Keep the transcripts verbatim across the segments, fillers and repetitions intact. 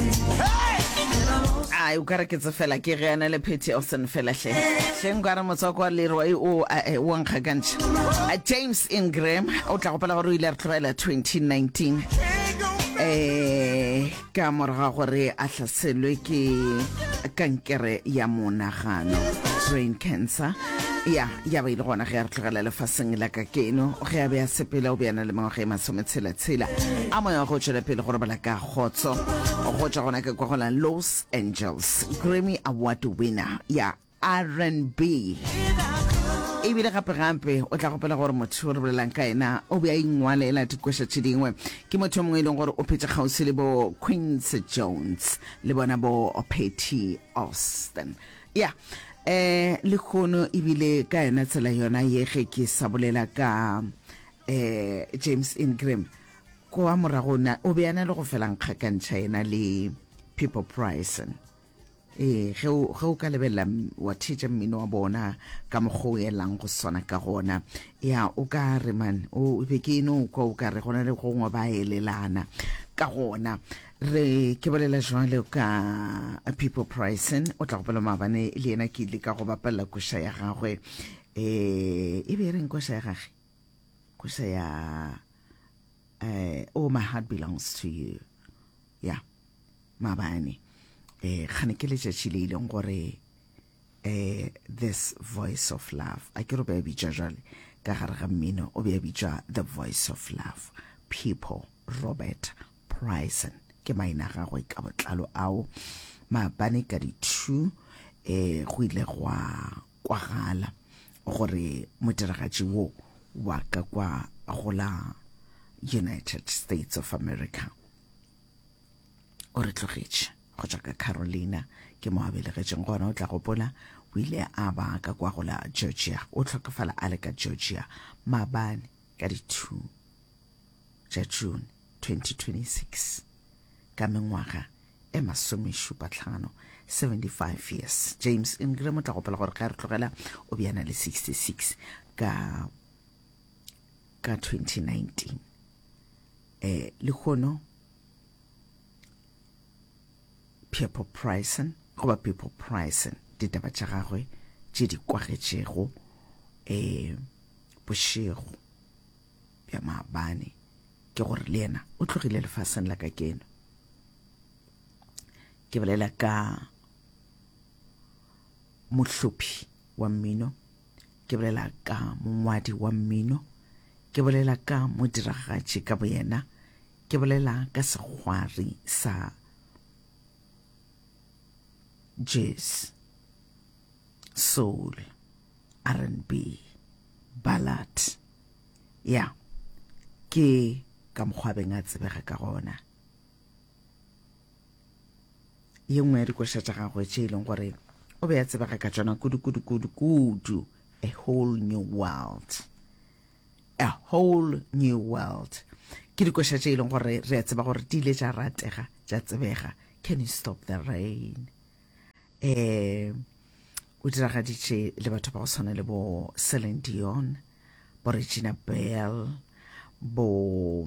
ai o ka re ke tse fela ke re ana le Patty Austin fela hle hleng ka re motswako wa lerwa o o nkga kantse James Ingram o tla go pela gore o ile re tlogela twenty nineteen eh ka morga gore a hlaselwe ke kankere ya monagano brain cancer ya ya ba ile gona ge re tlogela lefaseng la ka keno ge a be a sepela o beana le mangwe ge masometshela tshela a mo ya go tšwela pele gore bala ka khotso go tšwa gona ke kwa gola Los Angeles Grammy Award winner ya R and B e bile gape gampe o tla gopela gore motho re bolelang ka ena o be a ingwalela dikwesha tse dingwe ke motho mongwe ile gore o phetse gausi le bo Quincy Jones le bona bo Patty Austin ya eh le khono ibile ka ena tsela yona ye ge ke sabolela ka eh James Ingram ko a moragona o beana le go felang kgakantšha ena le People Pricing eh ge o ge o ka lebella wa teacher mmino wa bona ka mogho elang go sona ka gona ya o ka re man o be ke no ko o ka re gona le go ngwa ba elelana ka gona re ke bolela jwale ka People Pricing o tla go pela mabane le ena ke ile ka go bapalla kusha ya gagwe eh e be reng kusha ya gagwe kusha ya eh oh my heart belongs to you ya mabane eh khane ke le tšatšile ile gore eh this voice of love a ke ro ba bitša jwale ka gare ga mmino o be bitša the voice of love People Robert Pricing ke maina ga go ka botlalo ao mabane ka di two eh go ile gwa kwa gala gore motiragatši wo wa ka kwa gola United States of America o re tlogetše go tšwa ka Carolina ke mo abelegetseng gona o tla gopola o ile a ba ka kwa gola Georgia o tlhokafala a le ka Georgia mabane ka di two tša June twenty twenty-six ka mengwaga e masomešupa tlhano seventy-five years James Ingram o tla gopela gore ga re tlogela o beana le sixty-six ka ka twenty nineteen eh le khono People Pricing go ba People Pricing di taba tša gagwe tše di kwagetšego eh bošego bja maabane ke gore le ena o tlogile lefaseng la ka keno ke bolela ka mohlophi wa mmino ke bolela ka mongwadi wa mmino ke bolela ka modiragatši ka boyena ke bolela ka segwari sa jazz soul R and B ballad ya ke ka mokgwabeng a tsebega ka gona ye nngwe re kwesha tša gagwe tše e leng gore o be a tsebega ka tšona kudu kudu kudu kudu a whole new world a whole new world ke dikwesha tše e leng gore re a tseba gore di ile tša ratega tša tsebega Can You Stop the Rain eh o diragaditše le batho ba go swana le bo Celine Dion bo Regina Bell bo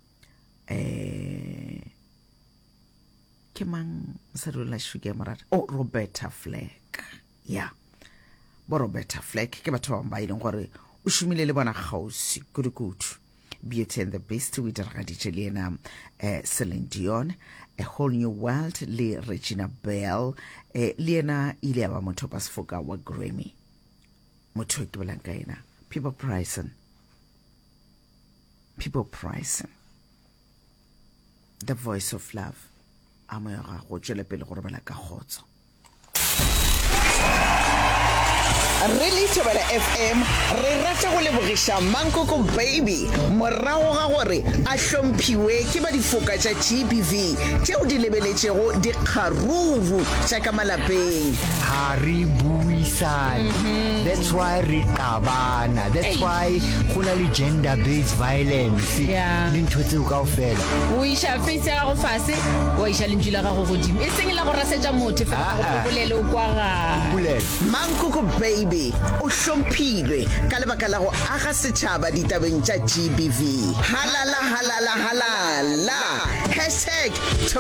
eh ke mang sa rula shuke morata oh Roberta Flack ya bo Roberta Flack ke batho ba ba ileng gore o shumile le bona gausi kudukudu Beauty and the Beast we diragaditše le ena eh Celine Dion A Whole New World le Regina Bell eh le ena ile ba motho ba sefoka wa Grammy motho ke bolang ka ena People Pricing People Pricing the voice of love a mo ya go tšwela pele gore bala ka khotso Really Thobela F M re rata go lebogisha Mankoko Baby morago ga gore a hlomphiwe ke ba difoka tša G B V tšeo di lebeletšego dikgarubu tša ka malapeng ha re buisane that's why re tabana that's why go na le gender based violence le ntho tseo kaofela o isha face ya go fase o isha lentswila ga go godimo e seng la go rasetša motho fa go bolele o kwa ga Mankoko Baby o hlomphilwe ka lebaka la go aga setšhaba ditabeng tša G B V halala halala halala hashtag